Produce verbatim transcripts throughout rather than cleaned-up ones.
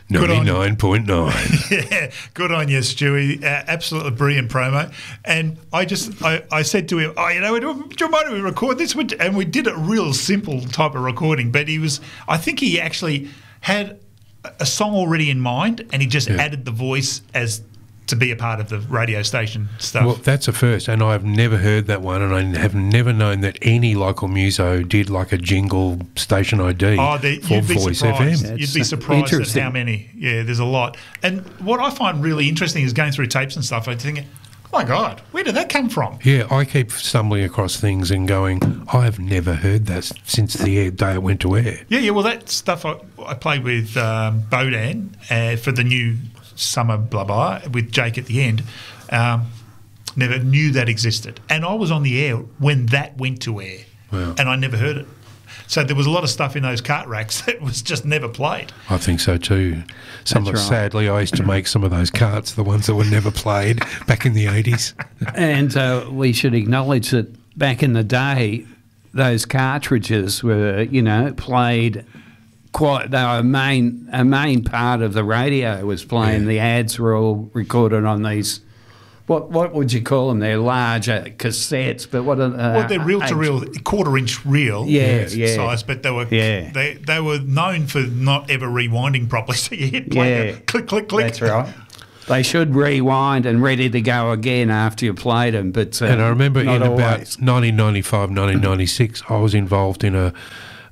ninety-nine point nine. Yeah, good on you, Stewie. Uh, absolutely brilliant promo. And I just, I, I said to him, oh, you know, do you mind if we record this? And we did a real simple type of recording, but he was, I think he actually had a song already in mind and he just yeah. added the voice as to be a part of the radio station stuff. Well, that's a first, and I've never heard that one, and I have never known that any local muso did like a jingle station I D oh, the, for you'd be Voice surprised. F M. You'd be surprised at how many. Yeah, there's a lot. And what I find really interesting is going through tapes and stuff, I think, oh my God, where did that come from? Yeah, I keep stumbling across things and going, I've never heard that since the day it went to air. Yeah, yeah, well, that stuff I, I played with um, Bodan uh, for the new Summer blah blah with Jake at the end. Um, never knew that existed, and I was on the air when that went to air, wow. and I never heard it. So there was a lot of stuff in those cart racks that was just never played. I think so too. Some of, right. Sadly, I used to make some of those carts, the ones that were never played back in the eighties. And uh, we should acknowledge that back in the day, those cartridges were, you know, played. Quite, they were a main a main part of the radio was playing. Yeah. The ads were all recorded on these. What what would you call them? They're larger cassettes, but what are uh, well, they're reel to reel, quarter inch reel, yeah, yeah. size. But they were yeah. they they were known for not ever rewinding properly. So you hit play, yeah. click click click. That's right. They should rewind and ready to go again after you played them. But uh, and I remember in always. about nineteen ninety-five, nineteen ninety-six, I was involved in a.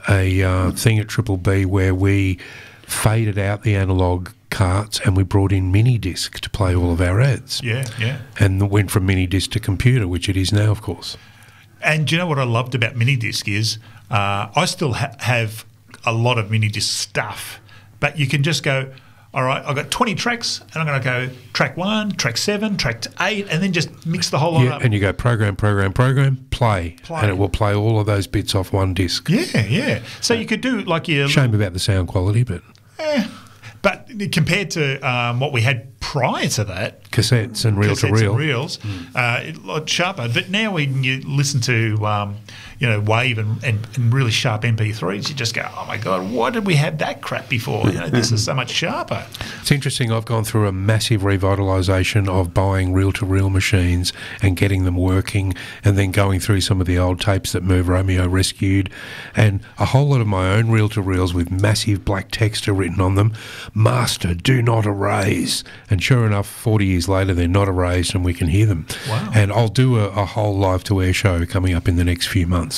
a uh, thing at Triple B where we faded out the analogue carts and we brought in mini disc to play all of our ads. Yeah, yeah. And went from mini disc to computer, which it is now, of course. And do you know what I loved about mini disc is uh, I still ha- have a lot of mini disc stuff, but you can just go, all right, I've got twenty tracks and I'm going to go track one, track seven, track eight, and then just mix the whole lot yeah, up. And you go program, program, program, play, play, and it will play all of those bits off one disc. Yeah, yeah. So uh, you could do like your... Shame about the sound quality, but... Eh, but compared to um, what we had prior to that... Cassettes and reel-to-reel. and reels, mm. uh, a lot sharper. But now when you listen to... Um, you know, wave and, and, and really sharp M P threes, you just go, oh my God, why did we have that crap before? You know, this is so much sharper. It's interesting, I've gone through a massive revitalisation of buying reel-to-reel machines and getting them working and then going through some of the old tapes that Merv Romeo rescued and a whole lot of my own reel-to-reels with massive black text written on them, Master, do not erase. And sure enough, forty years later, they're not erased and we can hear them. Wow. And I'll do a, a whole live-to-air show coming up in the next few months.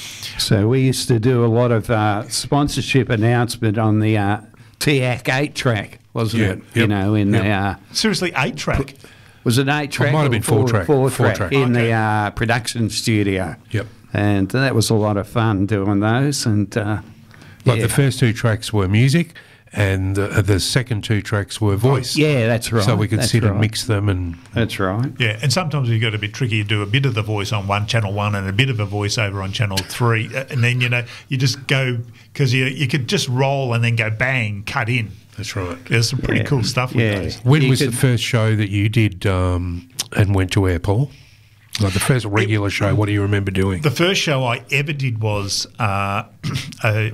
So we used to do a lot of uh, sponsorship announcement on the uh, T A C eight track, wasn't yeah, it? Yep, you know, in yep. the uh, seriously eight track. Was it eight track? It might have been four track. Four, four track, track in okay. the uh, production studio. Yep. And that was a lot of fun doing those. And uh, like yeah. the first two tracks were music. And the, the second two tracks were voice. Yeah, that's right. So we could that's sit right. and mix them. and That's right. Yeah, and sometimes you've got to be tricky. You do a bit of the voice on one, channel one, and a bit of a voice over on channel three. And then, you know, you just go, because you, you could just roll and then go bang, cut in. That's right. There's some pretty yeah. cool stuff with yeah. those. When you was could, the first show that you did um, and went to air, Paul? Like the first regular it, show, what do you remember doing? The first show I ever did was uh, a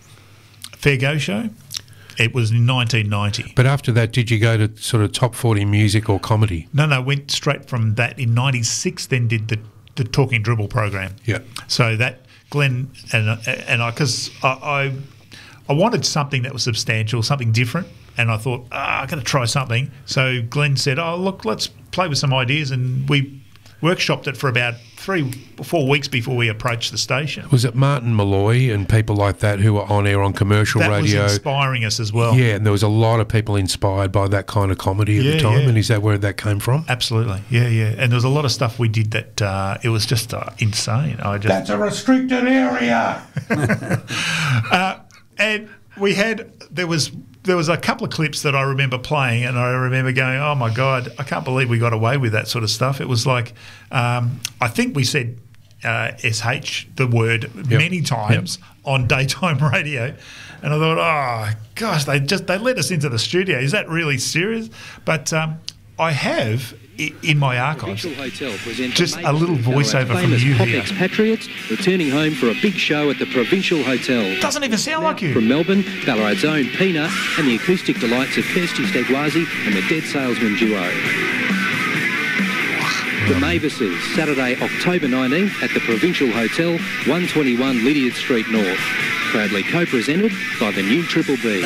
Fair Go show. It was in nineteen ninety. But after that, did you go to sort of top forty music or comedy? No, no, went straight from that in ninety-six, then did the, the Talking Dribble program. Yeah. So that, Glenn and, and I, because I, I I wanted something that was substantial, something different, and I thought, ah, I've got to try something. So Glenn said, oh, look, let's play with some ideas, and we workshopped it for about three, four weeks before we approached the station. Was it Martin Malloy and people like that who were on air on commercial that radio? That was inspiring us as well. Yeah, and there was a lot of people inspired by that kind of comedy at yeah, the time, yeah. and is that where that came from? Absolutely, yeah, yeah. And there was a lot of stuff we did that uh, it was just uh, insane. I just That's a restricted area! uh, and we had, there was... There was a couple of clips that I remember playing, and I remember going, "Oh my God, I can't believe we got away with that sort of stuff." It was like, um, I think we said uh, "S H" the word yep. many times yep. on daytime radio, and I thought, "Oh gosh, they just they let us into the studio. Is that really serious?" But um, I have i- in my archives Provincial Hotel presents just a little Mavis voiceover from famous you pop here. expatriates returning home for a big show at the Provincial Hotel. Doesn't even sound like you. From Melbourne, Ballarat's own Pina and the acoustic delights of Kirsty Stegwazi and the Dead Salesman duo. The Mavises, Saturday, October nineteenth at the Provincial Hotel, one twenty-one Lydiard Street North. Proudly co-presented by the new Triple B.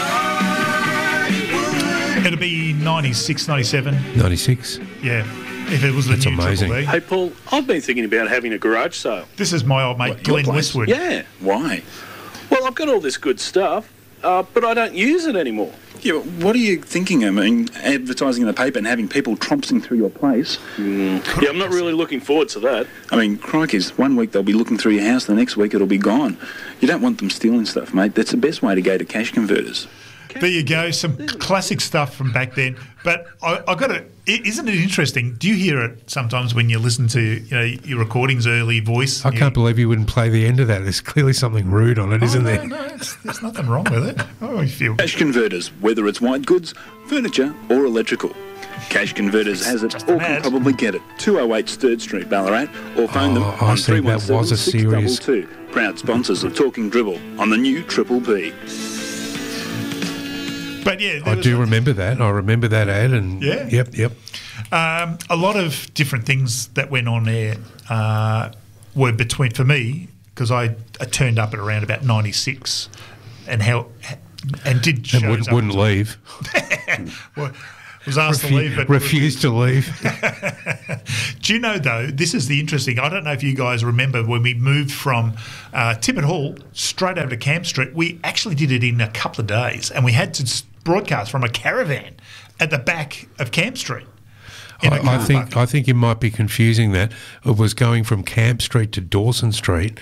It'll be ninety-six, ninety-seven. ninety-six. Yeah, if it was the That's new amazing. Triple B. Hey, Paul, I've been thinking about having a garage sale. This is my old mate, What, your Glenn place? Westwood. Yeah. Why? Well, I've got all this good stuff, uh, but I don't use it anymore. Yeah, but what are you thinking? I mean, advertising in the paper and having people tromping through your place. Yeah, I'm not really looking forward to that. I mean, crikeys, one week they'll be looking through your house, the next week it'll be gone. You don't want them stealing stuff, mate. That's the best way to go to cash converters. There you go, some classic stuff from back then. But I, I got to, isn't it interesting? Do you hear it sometimes when you listen to you know your recordings, early voice? I You- can't believe you wouldn't play the end of that. There's clearly something rude on it, Oh, isn't no, there? no, it's, there's nothing wrong with it. Oh, I feel. Cash converters, whether it's white goods, furniture or electrical. Cash Converters has it Just or an can ad. probably get it. two oh eight Sturd Street, Ballarat, or phone them Oh, I on see, three that one seven, was a six two serious- two. Proud sponsors of Talking Dribble on the new Triple B. But yeah, there I was do remember that. I remember that ad, and Yeah. yep, yep. um, a lot of different things that went on there uh, were between, for me, because I, I turned up at around about ninety-six and how, and did shows And wouldn't, up wouldn't until- leave. well, was asked to Refu- leave, but refused to leave. Do you know, though, this is the interesting, I don't know if you guys remember when we moved from uh, Tippett Hall straight over to Camp Street, we actually did it in a couple of days, and we had to s- broadcast from a caravan at the back of Camp Street. in a I, I car think park. I think you might be confusing that. It was going from Camp Street to Dawson Street.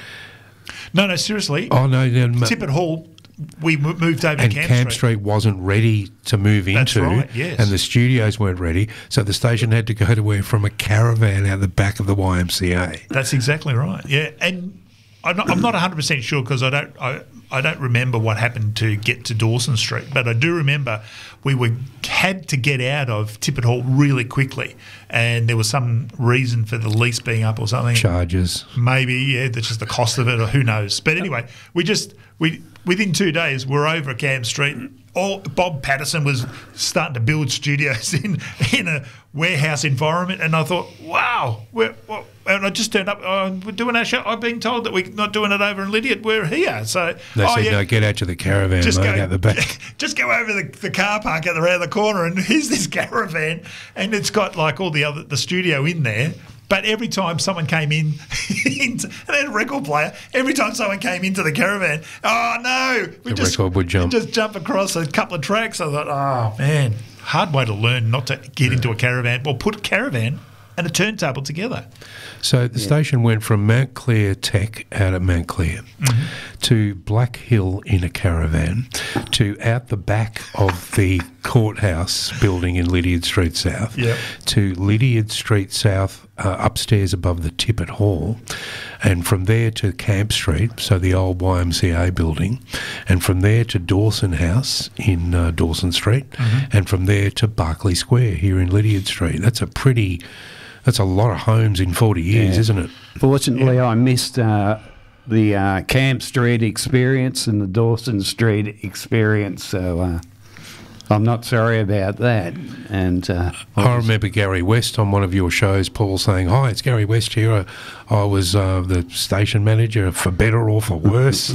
No, no, seriously. Oh no, no, no. Tippett Hall, we mo- moved over and to Camp, Camp Street. Street wasn't ready to move That's into, right, yes. and the studios weren't ready, so the station had to go to where from a caravan out the back of the Y M C A. That's exactly right. Yeah, and I'm not, I'm not one hundred percent sure because I don't I, I don't remember what happened to get to Dawson Street, but I do remember we were had to get out of Tippett Hall really quickly, and there was some reason for the lease being up or something. Charges. Maybe, yeah, that's just the cost of it, or who knows. But anyway, we just we within two days we're over Camp Street. All Bob Patterson was starting to build studios in in a warehouse environment, and I thought, wow, we're, well, and I just turned up. Oh, we're doing our show. I've been told that we're not doing it over in Lydiard. We're here, so They oh, said, yeah, no, get out to the caravan, just mate, go out the back. just go over the, the car park at the around the corner, and here's this caravan, and it's got like all the other the studio in there. But every time someone came in, into, and they had a record player, every time someone came into the caravan, oh no, we The just, record would jump. we just jump across a couple of tracks. I thought, oh man, hard way to learn not to get into a caravan. Well, put a caravan and a turntable together. So the station went from Mount Clear Tech out of Mount Clear Mm-hmm. to Black Hill in a caravan to out the back of the courthouse building in Lydiard Street South Yep. to Lydiard Street South uh, upstairs above the Tippett Hall, and from there to Camp Street, so the old Y M C A building, and from there to Dawson House in uh, Dawson Street, Mm-hmm. and from there to Berkeley Square here in Lydiard Street. That's a pretty... That's a lot of homes in forty years, Yeah. isn't it? Fortunately, I missed uh, the uh, Camp Street experience and the Dawson Street experience, so uh, I'm not sorry about that. And uh, I remember Gary West on one of your shows, Paul, saying, "Hi, it's Gary West here. I, I was uh, the station manager for better or for worse."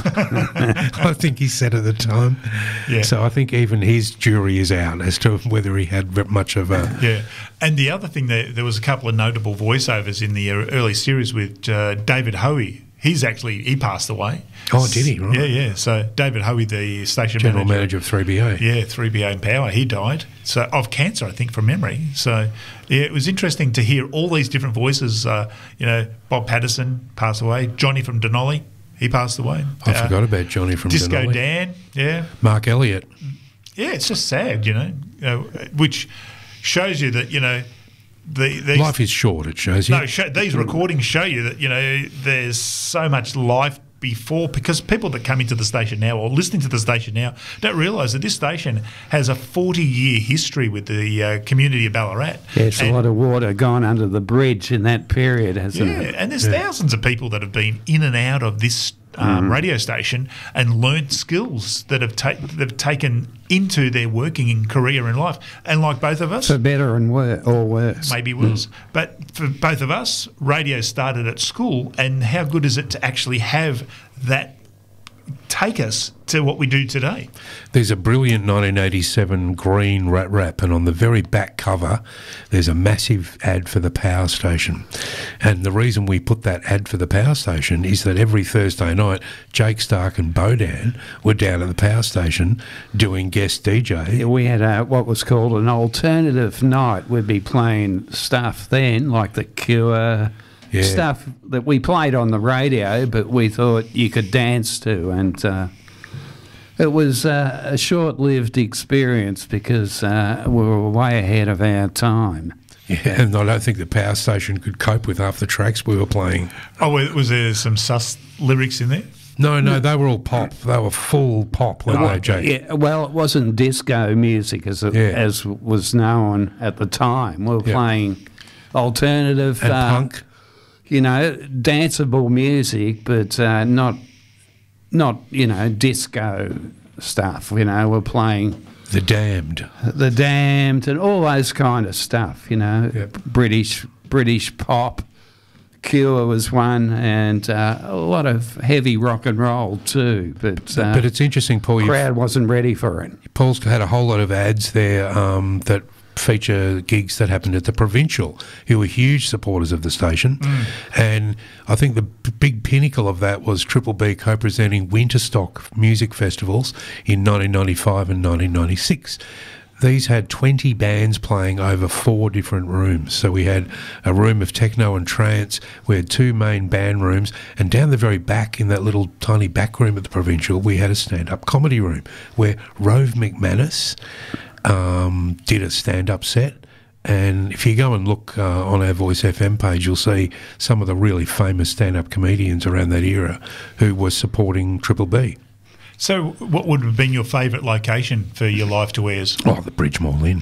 I think he said at the time. Yeah. So I think even his jury is out as to whether he had ve- much of a... Yeah, and the other thing, there, there was a couple of notable voiceovers in the early series with uh, David Hoey. He's actually, he passed away. Oh, did he? Right. Yeah, yeah. So David Hoey, the station General manager. manager of three B A. Yeah, three B A in Power. He died so of cancer, I think, from memory. So yeah, it was interesting to hear all these different voices. Uh, you know, Bob Patterson passed away. Johnny from Denali, he passed away. I Uh, forgot about Johnny from Disco Denali. Dan, yeah. Mark Elliott. Yeah, it's just sad, you know, uh, which shows you that, you know, the these, Life is short, it shows you. no, show, these recordings show you that, you know, there's so much life before, because people that come into the station now or listening to the station now don't realise that this station has a forty-year history with the uh, community of Ballarat. There's And- a lot of water gone under the bridge in that period, hasn't yeah, it? and there's thousands of people that have been in and out of this um, radio station and learnt skills that have ta- that have taken into their working and career in life. And like both of us, For better and wor- or worse. maybe worse, but for both of us, radio started at school. And how good is it to actually have that take us to what we do today? There's a brilliant nineteen eighty-seven green rat wrap, and on the very back cover there's a massive ad for the power station. And the reason we put that ad for the power station is that every Thursday night Jake Stark and Bodan were down at the power station doing guest D J. We had a, what was called an alternative night. We'd be playing stuff then, like The Cure, Yeah. stuff that we played on the radio, but we thought you could dance to. And uh, it was uh, a short-lived experience because uh, we were way ahead of our time. Yeah, and I don't think the power station could cope with half the tracks we were playing. Oh, wa- was there some sus lyrics in there? No, no, they were all pop. They were full pop, weren't they, Jake? Yeah, well, it wasn't disco music as it, Yeah. as was known at the time. We were Yeah. playing alternative And uh, punk. you know, danceable music, but uh, not, not you know, disco stuff. You know, we're playing The Damned. The Damned and all those kind of stuff. You know, Yep. British British pop. Cure was one, and uh, a lot of heavy rock and roll too. But uh, But it's interesting, Paul. you've- crowd wasn't ready for it. Paul's had a whole lot of ads there um, that feature gigs that happened at the Provincial, who were huge supporters of the station. And I think the b- big pinnacle of that was Triple B co-presenting Winterstock music festivals in nineteen ninety-five and nineteen ninety-six. These had twenty bands playing over four different rooms. So we had a room of techno and trance, we had two main band rooms, and down the very back in that little tiny back room at the Provincial, we had a stand-up comedy room where Rove McManus um, did a stand-up set. And if you go and look uh, on our Voice F M page, you'll see some of the really famous stand-up comedians around that era who were supporting Triple B. So what would have been your favourite location for your live to airs? Oh, the Bridge Mall Inn.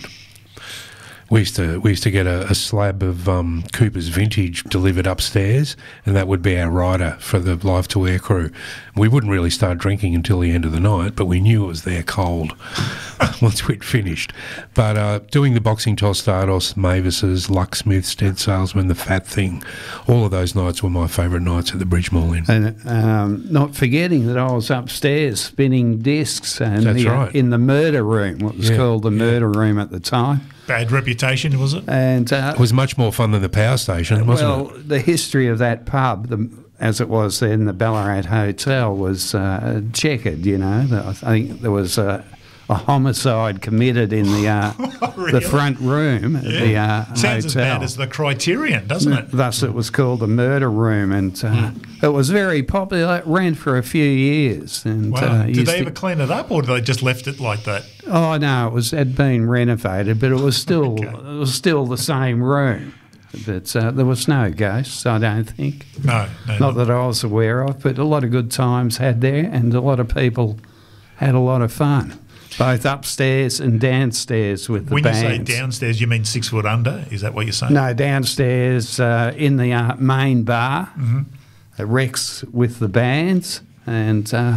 We used to we used to get a, a slab of um, Cooper's Vintage delivered upstairs, and that would be our rider for the live to air crew. We wouldn't really start drinking until the end of the night, but we knew it was there cold once we'd finished. But uh, doing the Boxing Toss Stardust, Mavis's, Lucksmith, Stead Salesman, The Fat Thing, all of those nights were my favourite nights at the Bridge Mall Inn. And um, not forgetting that I was upstairs spinning discs and That's the, right. in the murder room, what was Yeah, called the murder room at the time. Bad reputation, was it? And uh, It was much more fun than the power station, wasn't well, it? the history of that pub, the, as it was then, the Ballarat Hotel, was uh, checkered. You know, The- I think there was a, a homicide committed in the uh, Really? the front room at the uh, Sounds hotel. as bad as the Criterion, doesn't it? Thus, it was called the murder room, and uh, it was very popular. It ran for a few years. And Wow. uh, Did used they to- ever clean it up, or did they just left it like that? Oh no, it was had been renovated, but it was still Okay. it was still the same room. But uh, there was no ghosts, I don't think. No, no. Not that I was aware of, but a lot of good times had there, and a lot of people had a lot of fun, both upstairs and downstairs with the When bands. you say downstairs, you mean six foot under? Is that what you're saying? No, downstairs uh, in the uh, main bar, Mm-hmm. uh, Rex with the bands, and uh,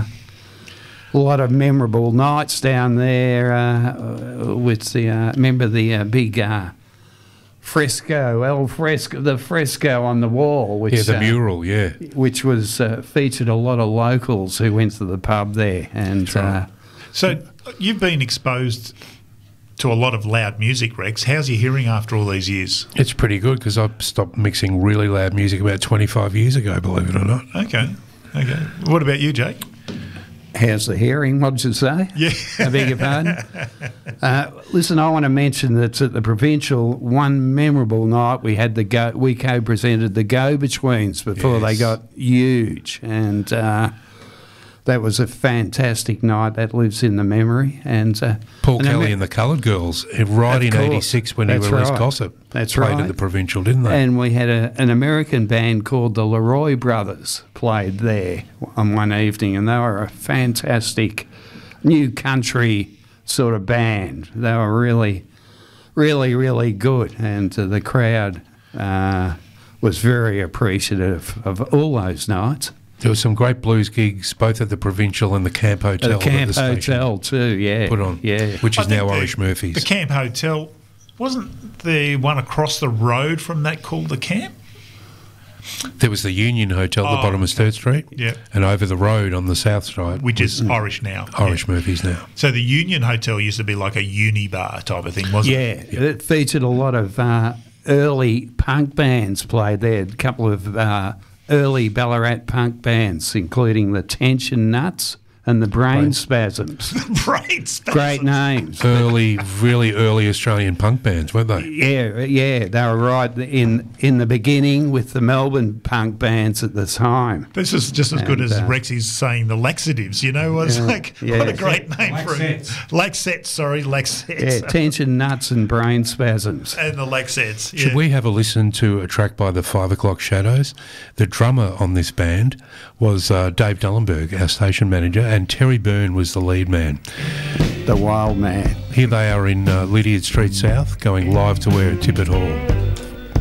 a lot of memorable nights down there uh, with the, uh, remember the uh, big uh, fresco, El Fresco, the fresco on the wall, which Yeah, the uh, mural, yeah. which was uh, featured a lot of locals who went to the pub there, and uh, So you've been exposed to a lot of loud music, Rex. How's your hearing after all these years? It's pretty good because I stopped mixing really loud music about twenty-five years ago, believe it or not. Okay, okay. What about you, Jake? how's the hearing? What did you say? Yeah. I beg your pardon? Uh, listen, I want to mention that at the Provincial, one memorable night we had the go, we co-presented the Go-Betweens before they Yes. got huge, and uh, that was a fantastic night that lives in the memory. And uh, Paul and Kelly Amer- and the Coloured Girls, eh, right Of in course. eighty-six when he That's released right. Gossip. That's played right. at the Provincial, didn't they? And we had a, an American band called the Leroy Brothers played there on one evening, and they were a fantastic new country sort of band. They were really, really, really good, and uh, the crowd uh, was very appreciative of all those nights. There were some great blues gigs, both at the Provincial and the Camp Hotel. The Camp that the station Hotel too, yeah. put on, yeah. which I is think now the- Irish Murphy's. The Camp Hotel, wasn't the one across the road from that called the Camp? There was the Union Hotel at the Oh, bottom of Sturt Street, Yeah. and over the road on the south side, Which is Irish now. Irish Yeah. Murphy's now. So the Union Hotel used to be like a uni bar type of thing, wasn't it? Yeah, it featured a lot of uh, early punk bands played there. A couple of uh, early Ballarat punk bands, including the Tension Nuts and the Brain Brain- Spasms. Brain spasms. Great names. Early, really early Australian punk bands, weren't they? Yeah, yeah, they were right in in the beginning with the Melbourne punk bands at the time. This is just as good And, as uh, Rexy's saying the laxatives, you know? It's Yeah, like, yeah. what a great name for it. Laxettes. Laxettes, sorry, Laxettes. Yeah, Tension Nuts and Brain Spasms. And the Laxettes. Should yeah. we have a listen to a track by the Five O'Clock Shadows? The drummer on this band was uh, Dave Dullenberg, our station manager, and Terry Byrne was the lead man. The Wild Man. Here they are in uh, Lydiard Street South, going live to air at Tippett Hall.